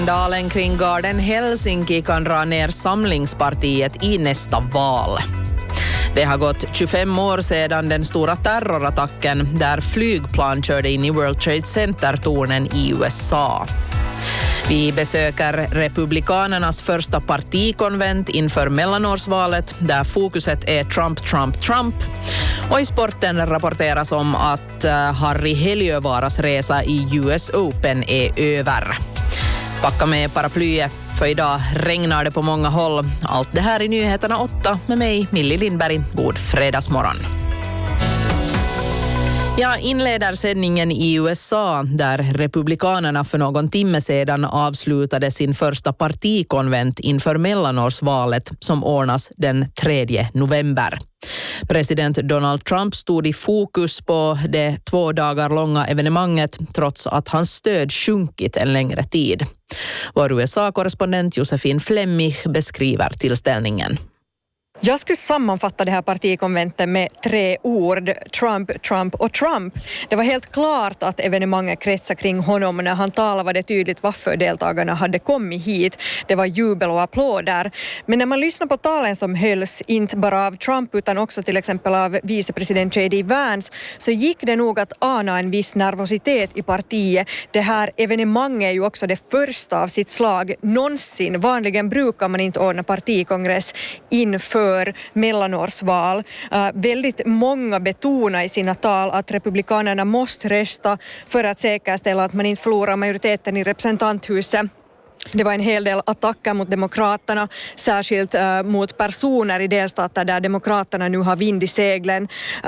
Skandalen kring Garden Helsinki kan dra ner Samlingspartiet i nästa val. Det har gått 25 år sedan den stora terrorattacken där flygplan körde in i World Trade Center-tornen i USA. Vi besöker republikanernas första partikonvent inför mellanårsvalet där fokuset är Trump. Och i sporten rapporteras om att Harry Heliövaras resa i US Open är över. Packa med paraplyet, för idag regnar det på många håll. Allt det här i Nyheterna 8 med mig, Millie Lindberg. God fredagsmorgon. Jag inleder sändningen i USA där republikanerna för någon timme sedan avslutade sin första partikonvent inför mellanårsvalet som ordnas den 3 november. President Donald Trump stod i fokus på det 2 dagar långa evenemanget trots att hans stöd sjunkit en längre tid. Vår USA-korrespondent Josefin Flemmig beskriver tillställningen. Jag skulle sammanfatta det här partikonventet med 3 ord: Trump, Trump och Trump. Det var helt klart att evenemanget kretsade kring honom. När han talade var det tydligt varför deltagarna hade kommit hit. Det var jubel och applåder. Men när man lyssnar på talen som hölls, inte bara av Trump utan också till exempel av vicepresident J.D. Vance, så gick det nog att ana en viss nervositet i partiet. Det här evenemanget är ju också det första av sitt slag någonsin. Vanligen brukar man inte ordna partikongress inför mellanårsval. Väldigt många betonar i sina tal att republikanerna måste rösta för att säkerställa att man inte förlorar majoriteten i representanthuset. Det var en hel del attacker mot demokraterna, särskilt mot personer i delstater där demokraterna nu har vind i seglen.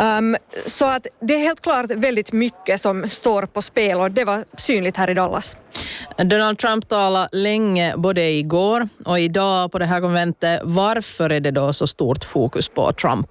Så att det är helt klart väldigt mycket som står på spel och det var synligt här i Dallas. Donald Trump talade länge både igår och idag på det här konventet. Varför är det då så stort fokus på Trump?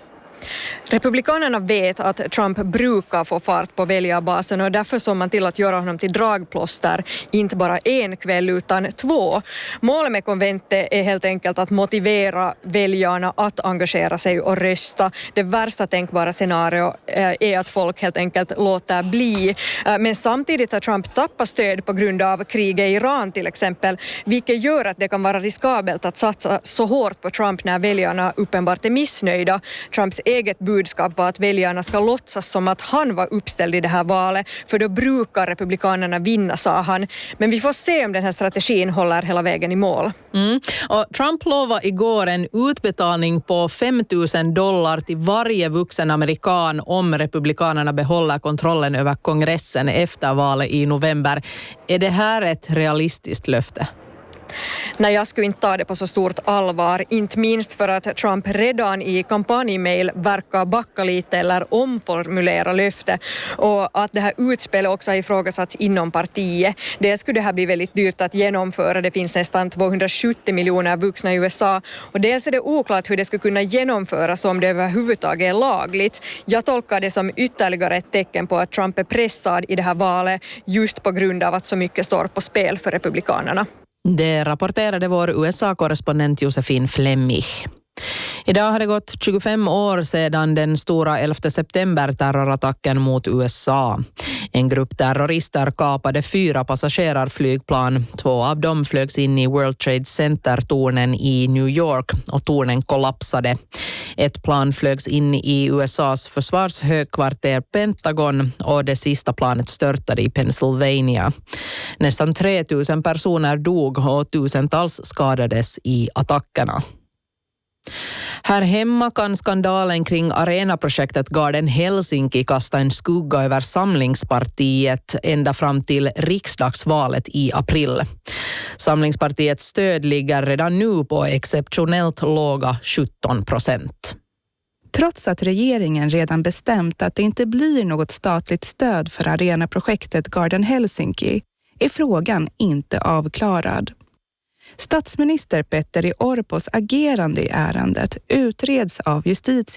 Republikanerna vet att Trump brukar få fart på väljarbasen och därför såg man till att göra honom till dragplåster, inte bara en kväll utan 2. Målet med konventet är helt enkelt att motivera väljarna att engagera sig och rösta. Det värsta tänkbara scenario är att folk helt enkelt låter bli. Men samtidigt har Trump tappat stöd på grund av kriget i Iran till exempel, vilket gör att det kan vara riskabelt att satsa så hårt på Trump när väljarna uppenbart är missnöjda. Trumps eget budskap var att väljarna ska låtsas som att han var uppställd i det här valet, för då brukar republikanerna vinna, sa han. Men vi får se om den här strategin håller hela vägen i mål. Och Trump lovade igår en utbetalning på $5,000 till varje vuxen amerikan om republikanerna behåller kontrollen över kongressen efter valet i november. Är det här ett realistiskt löfte? Nej, jag skulle inte ta det på så stort allvar, inte minst för att Trump redan i kampanjmail verkar backa lite eller omformulera löfte och att det här utspelet också har ifrågasatts inom partiet. Det skulle det här bli väldigt dyrt att genomföra. Det finns nästan 270 miljoner vuxna i USA och dels är det oklart hur det skulle kunna genomföras om det överhuvudtaget är lagligt. Jag tolkar det som ytterligare ett tecken på att Trump är pressad i det här valet just på grund av att så mycket står på spel för republikanerna. Det rapporterade vår USA-korrespondent Josefin Flemmig. Idag har det gått 25 år sedan den stora 11 september-terrorattacken mot USA. En grupp terrorister kapade 4 passagerarflygplan. 2 av dem flögs in i World Trade Center-tornen i New York och tornen kollapsade. Ett plan flögs in i USAs försvarshögkvarter Pentagon och det sista planet störtade i Pennsylvania. Nästan 3000 personer dog och tusentals skadades i attackerna. Här hemma kan skandalen kring arenaprojektet Garden Helsinki kasta en skugga över Samlingspartiet ända fram till riksdagsvalet i april. Samlingspartiets stöd ligger redan nu på exceptionellt låga 17%. Trots att regeringen redan bestämt att det inte blir något statligt stöd för arenaprojektet Garden Helsinki är frågan inte avklarad. Statsminister Petteri Orpos agerande i ärendet utreds av